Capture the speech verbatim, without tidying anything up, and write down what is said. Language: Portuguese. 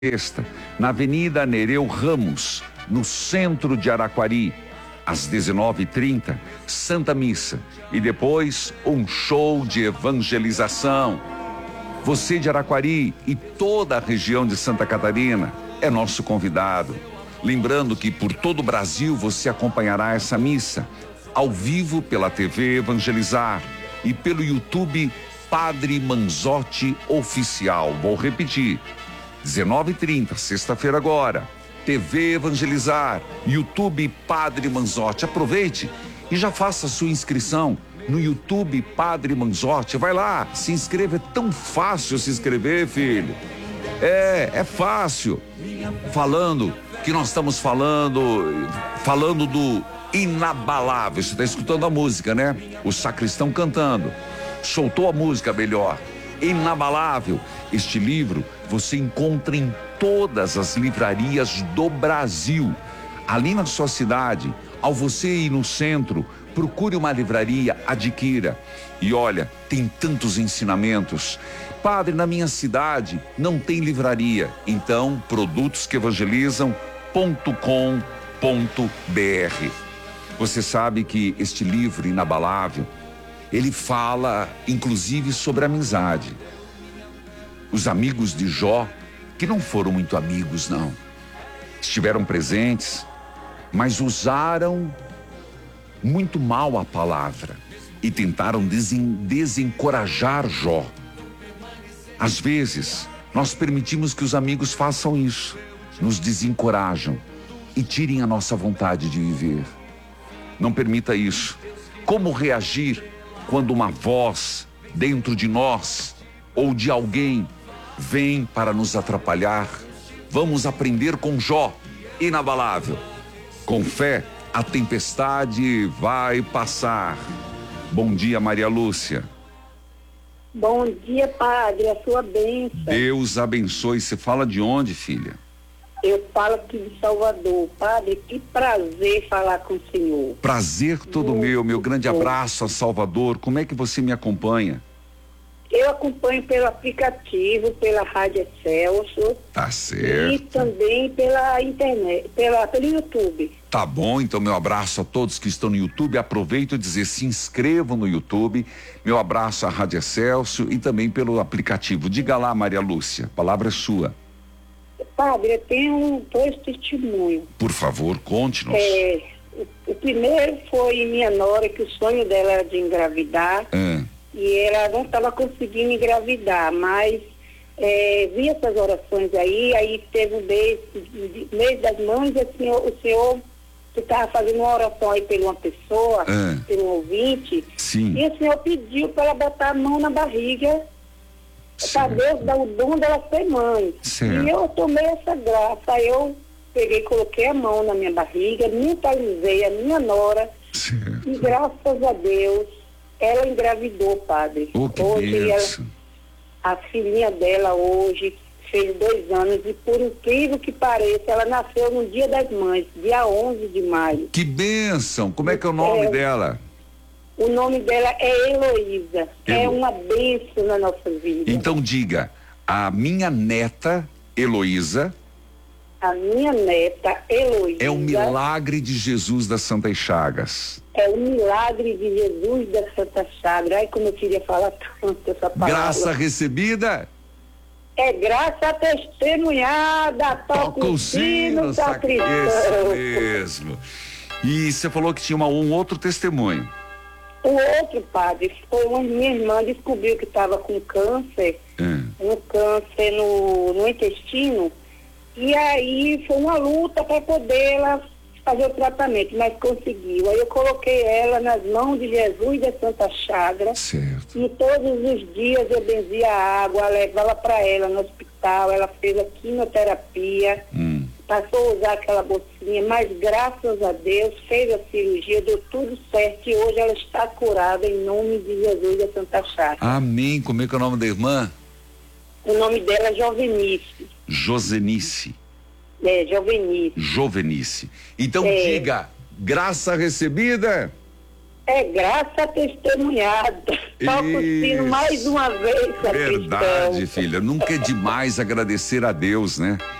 Sexta, na Avenida Nereu Ramos, no centro de Araquari, às dezenove e trinta, Santa Missa e depois um show de evangelização. Você de Araquari e toda a região de Santa Catarina é nosso convidado. Lembrando que por todo o Brasil você acompanhará essa missa ao vivo pela T V Evangelizar e pelo YouTube Padre Manzotti Oficial. Vou repetir. dezenove e trinta, sexta-feira agora, T V Evangelizar, YouTube Padre Manzotti. Aproveite e já faça a sua inscrição no YouTube Padre Manzotti. Vai lá, se inscreva, é tão fácil se inscrever, filho. É, é fácil. Falando que nós estamos falando, falando do inabalável. Você está escutando a música, né? O sacristão cantando. Soltou a música melhor. Inabalável. Este livro você encontra em todas as livrarias do Brasil. Ali na sua cidade, ao você ir no centro, procure uma livraria, adquira. E olha, tem tantos ensinamentos. Padre, na minha cidade não tem livraria. Então, produtos que evangelizam ponto com ponto br. Você sabe que este livro inabalável, ele fala inclusive sobre amizade. Os amigos de Jó, que não foram muito amigos, não. Estiveram presentes, mas usaram muito mal a palavra e tentaram desen- desencorajar Jó. Às vezes, nós permitimos que os amigos façam isso, nos desencorajam e tirem a nossa vontade de viver. Não permita isso. Como reagir quando uma voz dentro de nós ou de alguém vem para nos atrapalhar? Vamos aprender com Jó, inabalável. Com fé, a tempestade vai passar. Bom dia, Maria Lúcia. Bom dia, padre, a sua bênção. Deus abençoe. Você fala de onde, filha? Eu falo aqui de Salvador. Padre, que prazer falar com o senhor. Prazer todo Muito meu, meu grande bom. Abraço a Salvador. Como é que você me acompanha? Eu acompanho pelo aplicativo, pela Rádio Excelsior. Tá certo. E também pela internet, pela, pelo YouTube. Tá bom, então meu abraço a todos que estão no YouTube. Aproveito e dizer, se inscrevam no YouTube. Meu abraço à Rádio Excelsior e também pelo aplicativo. Diga lá, Maria Lúcia, a palavra é sua. Padre, eu tenho dois testemunhos. Por favor, conte-nos. É, o, o primeiro foi minha nora, que o sonho dela era de engravidar. Ah. E ela não estava conseguindo engravidar, mas é, vi essas orações aí, aí teve um mês, mês das mães, e assim, o senhor estava fazendo uma oração aí por uma pessoa, ah. por um ouvinte, Sim. E o senhor pediu para ela botar a mão na barriga, para Deus dar o dom dela ser mãe. Certo. E eu tomei essa graça, aí eu peguei, coloquei a mão na minha barriga, mentalizei a minha nora, certo. E graças a Deus, ela engravidou, padre. Oh, que hoje ela, bênção. a filhinha dela hoje fez dois anos e, por incrível que pareça, ela nasceu no Dia das Mães, dia onze de maio. Que bênção! Como é que é o nome é, dela? O nome dela é Heloísa. Elo... É uma bênção na nossa vida. Então diga, a minha neta Heloísa. A minha neta Heloísa. É o milagre de Jesus das Santas Chagas. É o milagre de Jesus da Santa Chaga. Ai, como eu queria falar tanto essa palavra. Graça recebida? É graça testemunhada. Toca o sino, sacristão. Isso mesmo. E você falou que tinha uma, um outro testemunho. O outro, padre, foi uma minha irmã descobriu que estava com câncer, Hum. um câncer no, no intestino, e aí foi uma luta para poder ela fazer o tratamento, mas conseguiu. Aí eu coloquei ela nas mãos de Jesus da Santa Chaga. Certo. E todos os dias eu benzia a água, levava para ela no hospital, ela fez a quimioterapia, Hum. passou a usar aquela bolsinha, mas graças a Deus fez a cirurgia, deu tudo certo e hoje ela está curada em nome de Jesus da Santa Chaga. Amém. Como é que é o nome da irmã? O nome dela é Jovenice. Josenice. É, Jovenice. Jovenice. Então É. diga, graça recebida? É graça testemunhada. Toca o sino mais uma vez, sacristão. Verdade, filha. Nunca é demais agradecer a Deus, né?